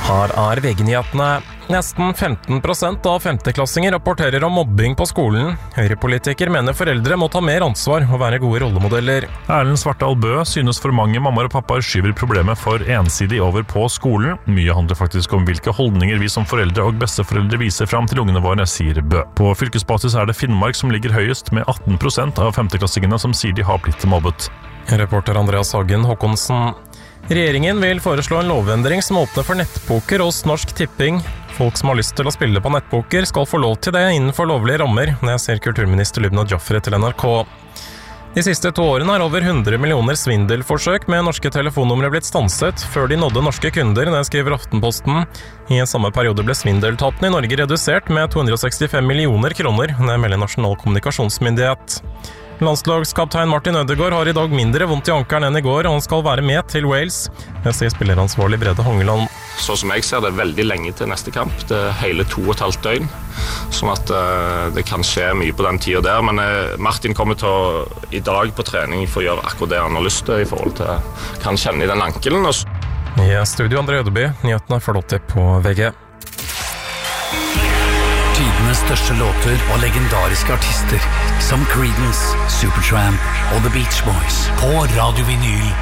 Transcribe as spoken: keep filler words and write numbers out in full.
Her er V G-nyhetene. Nesten femten prosent av femteklassinger rapporterer om mobbing på skolen. Høyrepolitiker mener foreldre må ta mer ansvar og være gode rollemodeller. Erlend Svartdal Bø synes for mange mammaer og pappaer skyver problemet for ensidig over på skolen. Mye handler faktisk om hvilke holdninger vi som foreldre og besteforeldre viser fram til ungene våre, sier Bø. På fylkesbasis er det Finnmark som ligger høyest, med atten prosent av femteklassingene som sier de har blitt mobbet. Reporter Andreas Hagen Håkonsen. Regjeringen vil foreslå en lovendring som åpner for nettpoker hos Norsk Tipping. Folk som har lyst til å spille på nettpoker skal få lov til det innenfor lovlige rammer, det sier kulturminister Lubna Jafri til N R K. De siste to årene har over hundre millioner svindelforsøk med norske telefonnumre blitt stanset før de nådde norske kunder, det skriver Aftenposten. I samme periode ble svindeltapene i Norge redusert med to hundre og sekstifem millioner kroner, det melder Nasjonal kommunikasjonsmyndighet. Landslagskaptein Martin Ødegaard har i dag mindre vondt i ankelen enn i går, og han skal være med til Wales. Det sier spilleransvarlig Brede Hongeland. Så som jeg ser det, veldig lenge til neste kamp. Det er hele to og et halvt døgn. Sånn at uh, det kan skje mye på den tiden der. Men uh, Martin kommer til å i dag på trening for å gjøre akkurat det han har lyst til i forhold til hva han kjenner i den ankelen. I studio André Ødeby, nyhetene får dere på V G. Tidenes største låter og legendariske artister som Creedence, Supertramp og The Beach Boys på Radio Vinyl